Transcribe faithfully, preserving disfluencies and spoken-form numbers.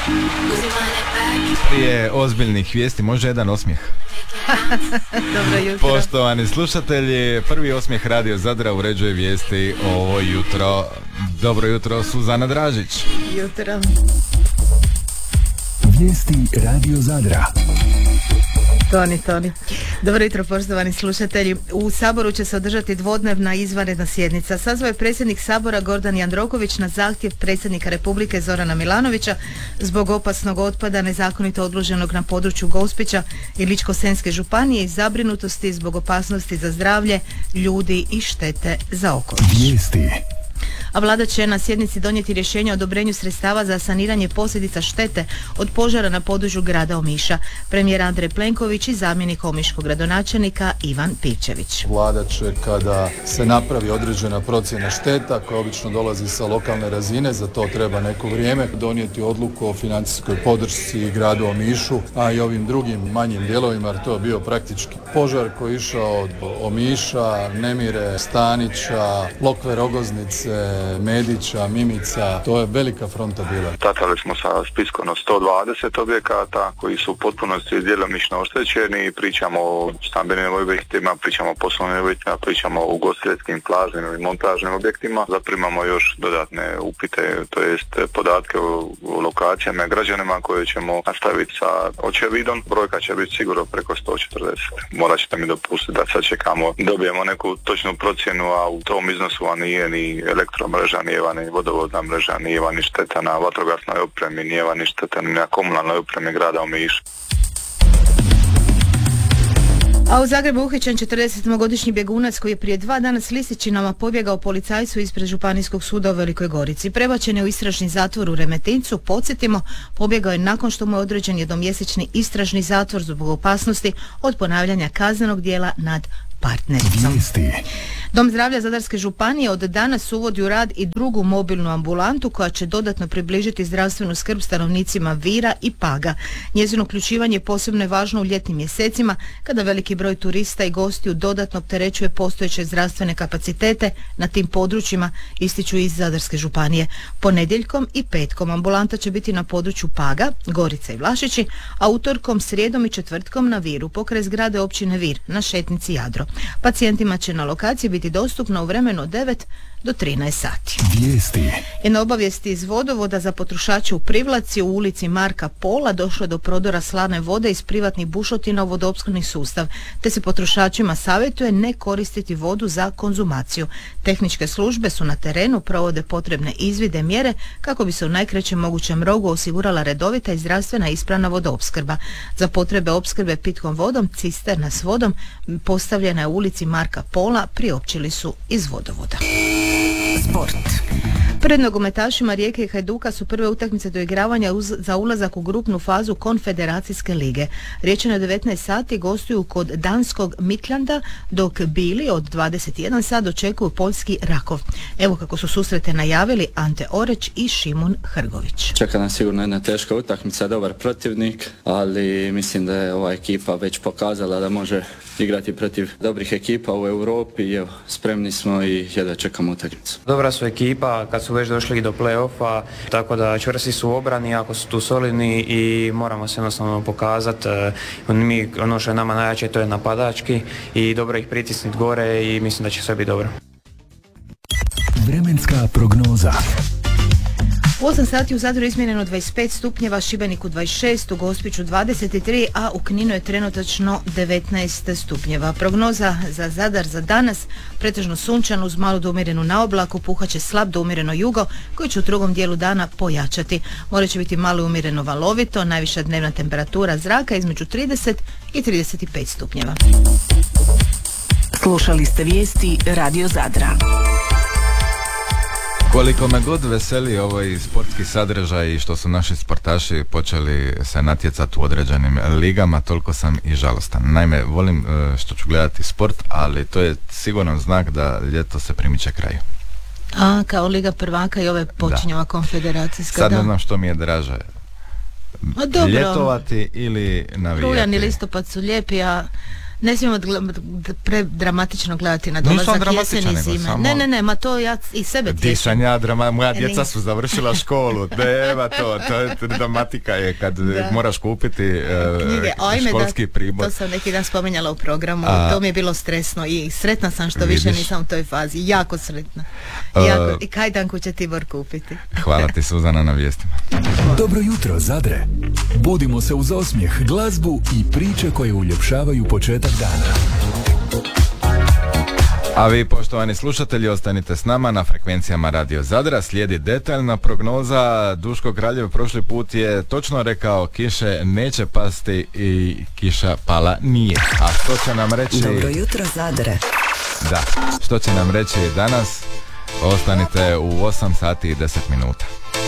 Prije ozbiljnih vijesti može jedan osmijeh. Dobro jutro. Poštovani slušatelji, prvi osmijeh Radio Zadra uređuje vijesti ovo jutro. Dobro jutro, Suzana Dražić. Jutro. Vijesti Radio Zadra. Toni, Toni. Dobro jutro, poštovani slušatelji. U Saboru će se održati dvodnevna izvanredna sjednica. Sazvao je predsjednik Sabora Gordan Jandroković na zahtjev predsjednika Republike Zorana Milanovića zbog opasnog otpada nezakonito odloženog na području Gospića i Ličko-senjske županije i zabrinutosti zbog opasnosti za zdravlje ljudi i štete za okoliš. Vijesti. A vlada će na sjednici donijeti rješenje o odobrenju sredstava za saniranje posljedica štete od požara na području grada Omiša. Premijer Andrej Plenković i zamjenik omiškog gradonačelnika Ivan Pivčević. Vlada će, kada se napravi određena procjena šteta koja obično dolazi sa lokalne razine, za to treba neko vrijeme, donijeti odluku o financijskoj podršci gradu Omišu, a i ovim drugim manjim dijelovima, jer to je bio praktički požar koji je išao od Omiša, Nemire, Stanića, Lokve, Rogoznice, Medića, Mimica, to je velika fronta bila. Tatali smo sa spiskom od sto dvadeset objekata koji su u potpunosti djelomično oštećeni, pričamo o stambenim objektima, pričamo o poslovnim objektima, pričamo o ugostiteljskim, plažnim i montažnim objektima. Zaprimamo još dodatne upite, to jest podatke o, o lokacijama i građanima koje ćemo nastaviti sa očevidom. Brojka će biti sigurno preko sto četrdeset. Morat ćete mi dopustiti da sad čekamo, dobijemo neku točnu procjenu, a u tom iznosu a nije ni elektromreža, nije ni vodovodna mreža, nije ni šteta na vatrogasnoj opremi, nije ni šteta na komunalnoj opremi grada Omiša. A u Zagrebu uhićen četrdesetgodišnji bjegunac koji je prije dva dana s lisičinama pobjegao policajcu ispred Županijskog suda u Velikoj Gorici. Prebačen je u istražni zatvor u Remetincu. Podsjetimo, pobjegao je nakon što mu je određen jednomjesečni istražni zatvor zbog opasnosti od ponavljanja kaznenog djela nad partnericom. Vijesti. Dom zdravlja Zadarske županije od danas uvodi u rad i drugu mobilnu ambulantu koja će dodatno približiti zdravstvenu skrb stanovnicima Vira i Paga. Njezino uključivanje posebno je važno u ljetnim mjesecima kada veliki broj turista i gostiju dodatno opterećuje postojeće zdravstvene kapacitete na tim područjima, ističu iz Zadarske županije. Ponedjeljkom i petkom ambulanta će biti na području Paga, Gorica i Vlašići, a utorkom, srijedom i četvrtkom na Viru, pokraj zgrade općine Vir, na šetnici Jadro. Pacijentima će na lokaciji biti dostupna u vremenu od devet do trinaest sati. Vijesti. Jedna obavijest iz vodovoda za potrošače u Privlaci u ulici Marka Pola došlo je do prodora slane vode iz privatnih bušotina u vodoopskrbni sustav, te se potrošačima savjetuje ne koristiti vodu za konzumaciju. Tehničke službe su na terenu, provode potrebne izvide mjere kako bi se u najkraćem mogućem rogu osigurala redovita i zdravstvena ispravna vodoopskrba. Za potrebe opskrbe pitkom vodom cisterna s vodom postavljena je u ulici Marka Pola, priopćili su iz vodovoda. Sport. Pred nogometašima Rijeke i Hajduka su prve utakmice doigravanja uz, za ulazak u grupnu fazu Konfederacijske lige. Riječani od devetnaest sati gostuju kod danskog Midlanda, dok Bili od dvadeset jedan sat dočekuju poljski Rakov. Evo kako su susrete najavili Ante Oreć i Šimun Hrgović. Čeka nas sigurno jedna teška utakmica, dobar protivnik, ali mislim da je ova ekipa već pokazala da može igrati protiv dobrih ekipa u Europi i evo, spremni smo i jedva čekamo utakmicu. Dobra su ekipa kad su već došli do play-offa, tako da čvrsti su u obrani, ako su tu solidni i moramo se jednostavno pokazati. Mi, ono što je nama najjače, to je napadački i dobro ih pritisniti gore i mislim da će sve biti dobro. Vremenska prognoza. U osam sati u Zadru izmjereno dvadeset pet stupnjeva, Šibeniku dvadeset šest, u Gospiću dvadeset tri, a u Kninu je trenutačno devetnaest stupnjeva. Prognoza za Zadar za danas: pretežno sunčano uz malu do umjerenu na oblaku, puhaće slab do umjereno jugo koji će u drugom dijelu dana pojačati. More će biti malo umjereno valovito, najviša dnevna temperatura zraka između trideset i trideset pet stupnjeva. Slušali ste vijesti Radio Zadra. Koliko me god veseli ovaj sportski sadržaj i što su naši sportaši počeli se natjecati u određenim ligama, toliko sam i žalostan. Naime, volim što ću gledati sport, ali to je siguran znak da ljeto se primiče kraju. A, kao Liga prvaka i ove počinjava konfederacijska. Sad da. ne znam što mi je draže. A dobro. Ljetovati ili navijati. Rujan i listopad su lijepi, a Ne smijemo gl- predramatično gledati na dolazak jeseni i zime. samo... Ne, ne, ne, ma to ja i sebe tješim. Disanja, drama, moja E, djeca nis- su završila školu, nema to, to je dramatika je kad Da. moraš kupiti uh, Knjige, ajme, školski da, pribor. to sam neki dan spomenjala u programu, A- to mi je bilo stresno i sretna sam što više Vidiš? nisam u toj fazi, jako sretna. A- Jako, i kajdanku će Tibor kupiti. Hvala ti, Suzana, na vijestima. Dobro jutro, Zadre. Budimo se uz osmijeh, glazbu i priče koje uljepšavaju početak dana. A vi, poštovani slušatelji, ostanite s nama na frekvencijama Radio Zadra. Slijedi detaljna prognoza. Duško Kraljev prošli put je točno rekao kiše neće pasti i kiša pala nije. A što će nam reći... Dobro jutro, Zadre. Da, što će nam reći danas? Ostanite u osam sati i deset minuta.